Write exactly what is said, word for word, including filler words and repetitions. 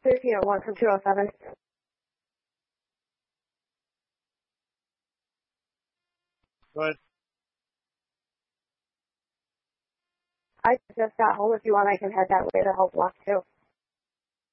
thirteen oh one from two oh seven. Go ahead. I just got home. If you want, I can head that way to help walk too.